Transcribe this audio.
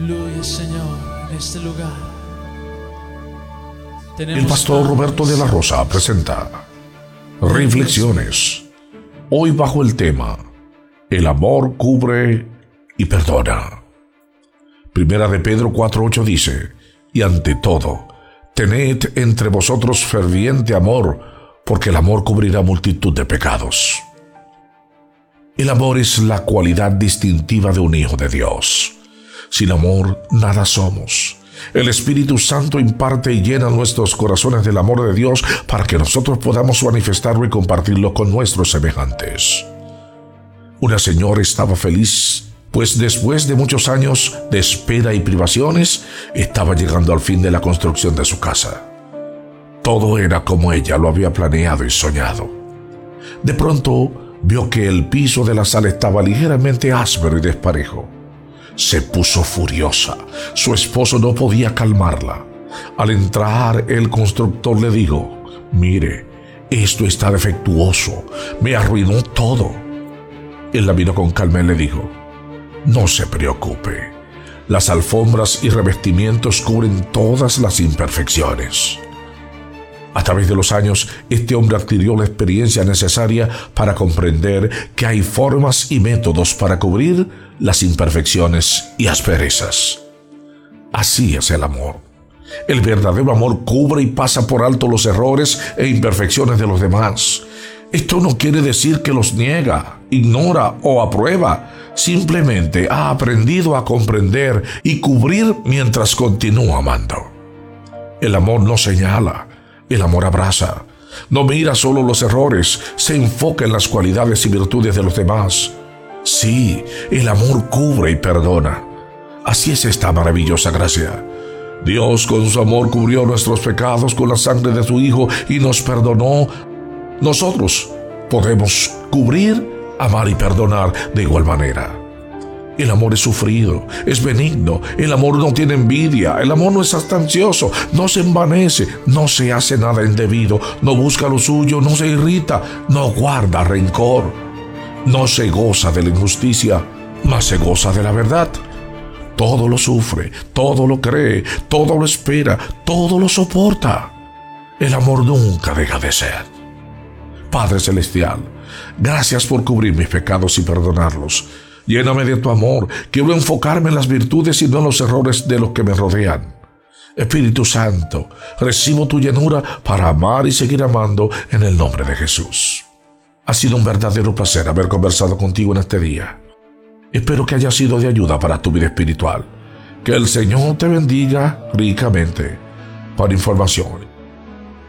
Aleluya, Señor, en este lugar. El pastor Roberto de la Rosa presenta Reflexiones, hoy bajo el tema El amor cubre y perdona. Primera de Pedro 4:8 dice: y ante todo, tened entre vosotros ferviente amor, porque el amor cubrirá multitud de pecados. El amor es la cualidad distintiva de un hijo de Dios. Sin amor, nada somos. El Espíritu Santo imparte y llena nuestros corazones del amor de Dios para que nosotros podamos manifestarlo y compartirlo con nuestros semejantes. Una señora estaba feliz, pues después de muchos años de espera y privaciones, estaba llegando al fin de la construcción de su casa. Todo era como ella lo había planeado y soñado. De pronto, vio que el piso de la sala estaba ligeramente áspero y desparejo. Se puso furiosa. Su esposo no podía calmarla. Al entrar, el constructor le dijo: mire, esto está defectuoso, me arruinó todo. Él la miró con calma y le dijo: no se preocupe, las alfombras y revestimientos cubren todas las imperfecciones. A través de los años, este hombre adquirió la experiencia necesaria para comprender que hay formas y métodos para cubrir las imperfecciones y asperezas. Así es el amor. El verdadero amor cubre y pasa por alto los errores e imperfecciones de los demás. Esto no quiere decir que los niega, ignora o aprueba. Simplemente ha aprendido a comprender y cubrir mientras continúa amando. El amor no señala. El amor abraza. No mira solo los errores, se enfoca en las cualidades y virtudes de los demás. Sí, el amor cubre y perdona. Así es esta maravillosa gracia. Dios con su amor cubrió nuestros pecados con la sangre de su Hijo y nos perdonó. Nosotros podemos cubrir, amar y perdonar de igual manera. El amor es sufrido, es benigno, el amor no tiene envidia, el amor no es ansioso, no se envanece, no se hace nada indebido, no busca lo suyo, no se irrita, no guarda rencor, no se goza de la injusticia, mas se goza de la verdad. Todo lo sufre, todo lo cree, todo lo espera, todo lo soporta. El amor nunca deja de ser. Padre Celestial, gracias por cubrir mis pecados y perdonarlos. Lléname de tu amor. Quiero enfocarme en las virtudes y no en los errores de los que me rodean. Espíritu Santo, recibo tu llenura para amar y seguir amando en el nombre de Jesús. Ha sido un verdadero placer haber conversado contigo en este día. Espero que haya sido de ayuda para tu vida espiritual. Que el Señor te bendiga ricamente. Para información